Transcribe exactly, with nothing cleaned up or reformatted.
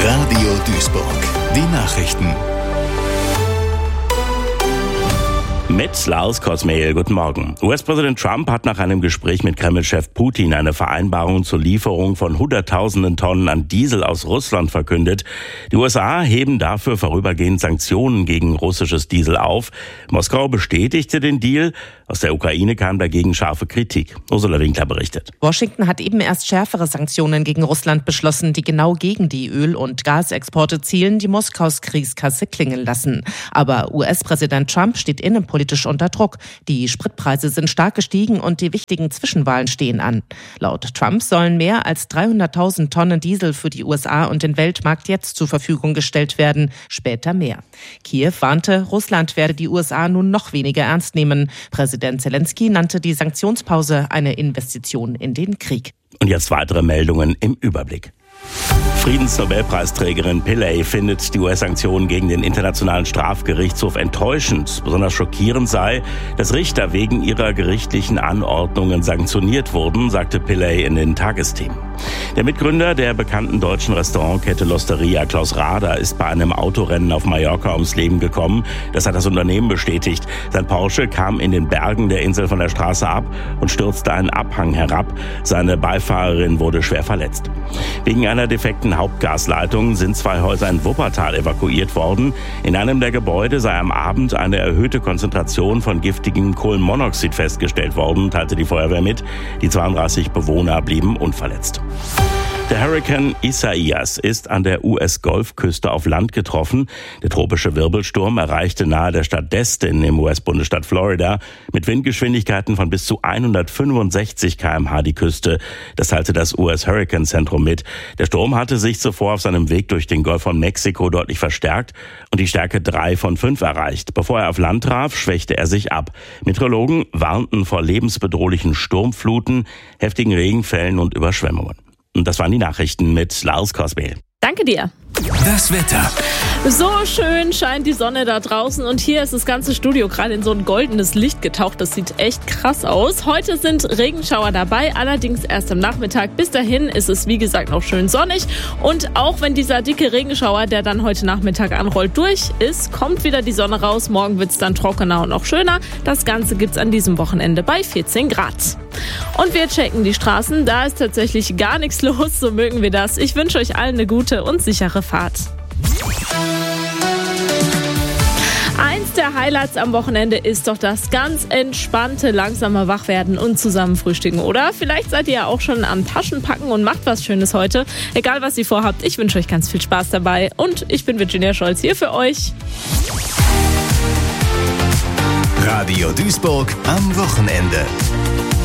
Radio Duisburg. Die Nachrichten. Mit Lars Kosmehl, guten Morgen. U S-Präsident Trump hat nach einem Gespräch mit Kreml-Chef Putin eine Vereinbarung zur Lieferung von Hunderttausenden Tonnen an Diesel aus Russland verkündet. Die U S A heben dafür vorübergehend Sanktionen gegen russisches Diesel auf. Moskau bestätigte den Deal. Aus der Ukraine kam dagegen scharfe Kritik. Ursula Winkler berichtet. Washington hat eben erst schärfere Sanktionen gegen Russland beschlossen, die genau gegen die Öl- und Gasexporte zielen, die Moskaus Kriegskasse klingeln lassen. Aber U S-Präsident Trump steht innenpolitisch unter Druck. Die Spritpreise sind stark gestiegen und die wichtigen Zwischenwahlen stehen an. Laut Trump sollen mehr als dreihunderttausend Tonnen Diesel für die U S A und den Weltmarkt jetzt zur Verfügung gestellt werden, später mehr. Kiew warnte, Russland werde die U S A nun noch weniger ernst nehmen. Präsident Zelensky nannte die Sanktionspause eine Investition in den Krieg. Und jetzt weitere Meldungen im Überblick. Friedensnobelpreisträgerin Pillay findet die U S-Sanktionen gegen den Internationalen Strafgerichtshof enttäuschend. Besonders schockierend sei, dass Richter wegen ihrer gerichtlichen Anordnungen sanktioniert wurden, sagte Pillay in den Tagesthemen. Der Mitgründer der bekannten deutschen Restaurantkette L'Osteria, Klaus Rader, ist bei einem Autorennen auf Mallorca ums Leben gekommen. Das hat das Unternehmen bestätigt. Sein Porsche kam in den Bergen der Insel von der Straße ab und stürzte einen Abhang herab. Seine Beifahrerin wurde schwer verletzt. Wegen einer defekten Hauptgasleitung sind zwei Häuser in Wuppertal evakuiert worden. In einem der Gebäude sei am Abend eine erhöhte Konzentration von giftigem Kohlenmonoxid festgestellt worden, teilte die Feuerwehr mit. Die zweiunddreißig Bewohner blieben unverletzt. Der Hurrikan Isaias ist an der U S-Golfküste auf Land getroffen. Der tropische Wirbelsturm erreichte nahe der Stadt Destin im U S-Bundesstaat Florida mit Windgeschwindigkeiten von bis zu hundertfünfundsechzig Kilometer pro Stunde die Küste. Das teilte das U S-Hurrikanzentrum mit. Der Sturm hatte sich zuvor auf seinem Weg durch den Golf von Mexiko deutlich verstärkt und die Stärke drei von fünf erreicht. Bevor er auf Land traf, schwächte er sich ab. Meteorologen warnten vor lebensbedrohlichen Sturmfluten, heftigen Regenfällen und Überschwemmungen. Und das waren die Nachrichten mit Lars Kosmehl. Danke dir. Das Wetter. So schön scheint die Sonne da draußen und hier ist das ganze Studio gerade in so ein goldenes Licht getaucht. Das sieht echt krass aus. Heute sind Regenschauer dabei, allerdings erst am Nachmittag. Bis dahin ist es, wie gesagt, noch schön sonnig. Und auch wenn dieser dicke Regenschauer, der dann heute Nachmittag anrollt, durch ist, kommt wieder die Sonne raus. Morgen wird es dann trockener und auch schöner. Das Ganze gibt's an diesem Wochenende bei vierzehn Grad. Und wir checken die Straßen. Da ist tatsächlich gar nichts los. So mögen wir das. Ich wünsche euch allen eine gute und sichere Fahrt. Eins der Highlights am Wochenende ist doch das ganz entspannte, langsame Wachwerden und zusammen frühstücken, oder? Vielleicht seid ihr ja auch schon am Taschen packen und macht was Schönes heute. Egal, was ihr vorhabt, ich wünsche euch ganz viel Spaß dabei. Und ich bin Virginia Scholz hier für euch. Radio Duisburg am Wochenende.